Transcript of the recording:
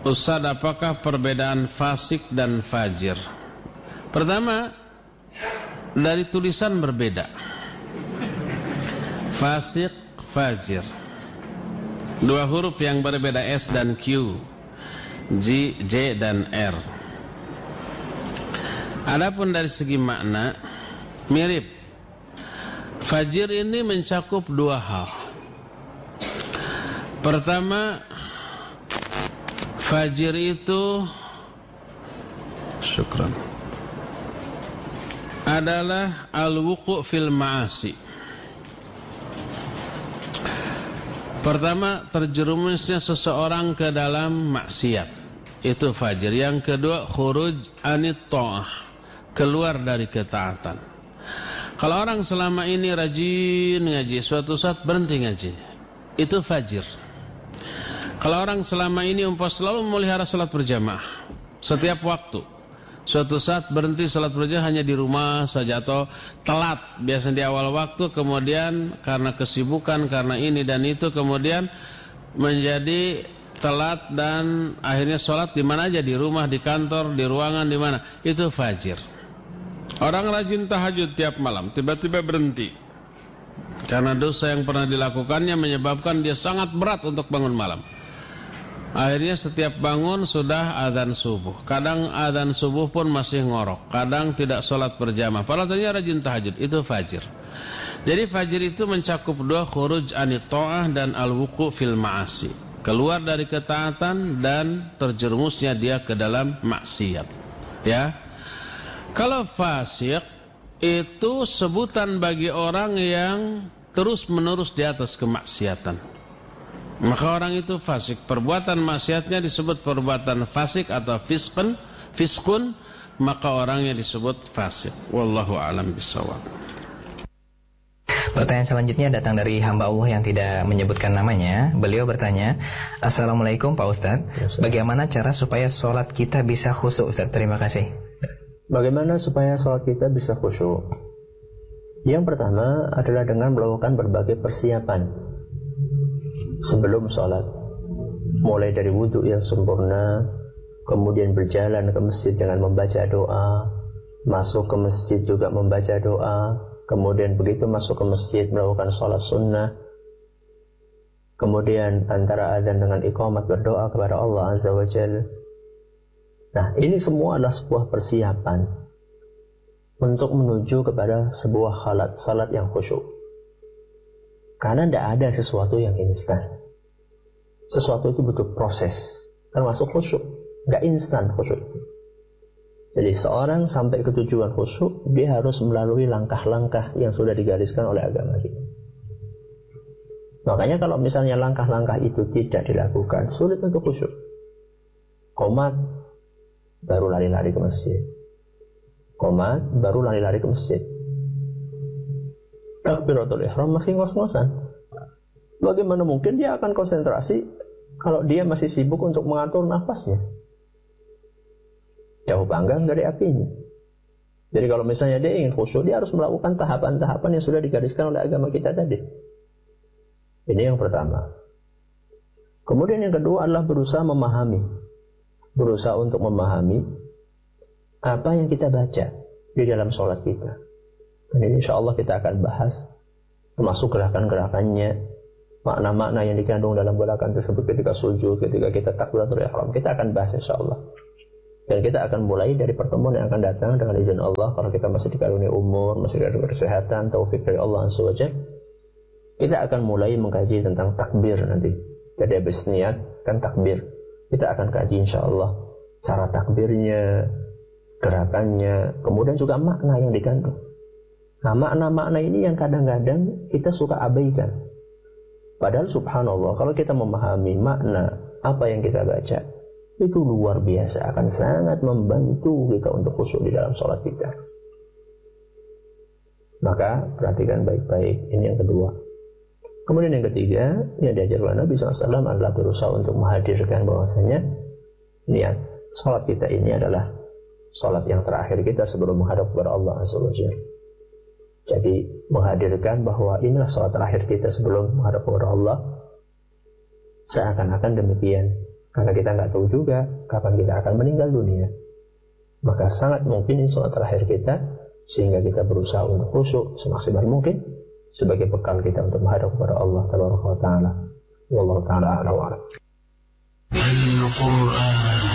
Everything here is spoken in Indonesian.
Ustaz, apakah perbedaan fasik dan fajir? Pertama, dari tulisan berbeda. Fasik, fajir, dua huruf yang berbeda, S dan Q, J dan R. Adapun dari segi makna mirip. Fajir ini mencakup dua hal. Pertama, fajir itu adalah al-wuqu' fil ma'asi. Pertama, terjerumusnya seseorang ke dalam maksiat, itu fajir. Yang kedua, khuruj anit ta'ah, keluar dari ketaatan. Kalau orang selama ini rajin ngaji, suatu saat berhenti ngaji, itu fajir. Kalau orang selama ini selalu memelihara salat berjamaah setiap waktu, suatu saat berhenti salat berjamaah hanya di rumah saja atau telat biasanya di awal waktu, kemudian karena kesibukan, karena ini dan itu, kemudian menjadi telat dan akhirnya salat di mana aja, di rumah, di kantor, di ruangan, di mana, itu fajir. Orang rajin tahajud tiap malam, tiba-tiba berhenti karena dosa yang pernah dilakukannya menyebabkan dia sangat berat untuk bangun malam. Akhirnya setiap bangun sudah azan subuh. Kadang azan subuh pun masih ngorok, kadang tidak sholat berjamaah, padahal tadinya rajin tahajud, itu fajir. Jadi fajir itu mencakup dua, khuruj anit ta'ah dan al-wuqu' fil ma'asi, keluar dari ketaatan dan terjerumusnya dia ke dalam maksiat. Ya. Kalau fasik itu sebutan bagi orang yang terus-menerus di atas kemaksiatan, maka orang itu fasik. Perbuatan maksiatnya disebut perbuatan fasik atau fiskun, maka orangnya disebut fasik. Wallahu a'lam bishawab. Pertanyaan selanjutnya datang dari hamba Allah yang tidak menyebutkan namanya. Beliau bertanya, Assalamualaikum Pak Ustadz, bagaimana cara supaya sholat kita bisa khusyuk Ustadz? Terima kasih. Bagaimana supaya sholat kita bisa khusyuk? Yang pertama adalah dengan melakukan berbagai persiapan sebelum sholat, mulai dari wudhu yang sempurna, kemudian berjalan ke masjid dengan membaca doa, masuk ke masjid juga membaca doa, kemudian begitu masuk ke masjid melakukan sholat sunnah, kemudian antara azan dengan iqamat berdoa kepada Allah Azza wa Jalla. Nah, ini semua adalah sebuah persiapan untuk menuju kepada sebuah salat yang khusyuk. Karena tidak ada sesuatu yang instan. Sesuatu itu butuh proses, termasuk khusyuk. Nggak instan khusyuk. Jadi seorang sampai ke tujuan khusyuk, dia harus melalui langkah-langkah yang sudah digariskan oleh agama kita. Makanya kalau misalnya langkah-langkah itu tidak dilakukan, sulit untuk khusyuk. Qomat, baru lari-lari ke masjid. Qomat, baru lari-lari ke masjid. Takbiratul ihram masih ngos-ngosan. Bagaimana mungkin dia akan konsentrasi kalau dia masih sibuk untuk mengatur nafasnya? Jauh panggang dari apinya. Jadi kalau misalnya dia ingin khusyuk, dia harus melakukan tahapan-tahapan yang sudah digariskan oleh agama kita tadi. Ini yang pertama. Kemudian yang kedua adalah berusaha memahami. Berusaha untuk memahami apa yang kita baca di dalam sholat kita. Dan ini insya Allah kita akan bahas, termasuk gerakan-gerakannya, makna-makna yang dikandung dalam gerakan tersebut ketika sujud, ketika kita takbiratul ihram. Kita akan bahas insya Allah. Dan kita akan mulai dari pertemuan yang akan datang dengan izin Allah. Kalau kita masih dikaruniai umur, masih dikaruniai kesehatan, taufik dari Allah Azza wa Jalla, kita akan mulai mengkaji tentang takbir nanti. Jadi habis niat kan takbir, kita akan kaji insya Allah cara takbirnya, gerakannya, kemudian juga makna yang dikandung. Nah, makna-makna ini yang kadang-kadang kita suka abaikan. Padahal subhanallah, kalau kita memahami makna apa yang kita baca, itu luar biasa, akan sangat membantu kita untuk khusyuk di dalam sholat kita. Maka perhatikan baik-baik, ini yang kedua. Kemudian yang ketiga, yang diajarkan Nabi SAW adalah berusaha untuk menghadirkan bahwasanya niat sholat kita ini adalah sholat yang terakhir kita sebelum menghadap kepada Allah Azza wa Jalla. Jadi menghadirkan bahwa inilah sholat terakhir kita sebelum menghadap kepada Allah, seakan-akan demikian Karena kita nggak tahu juga kapan kita akan meninggal dunia. Maka sangat mungkin ini sholat terakhir kita, sehingga kita berusaha untuk khusyuk semaksimal mungkin sebagai bekal kita untuk menghadap kepada Allah Taala. Wallahu taala a'lam.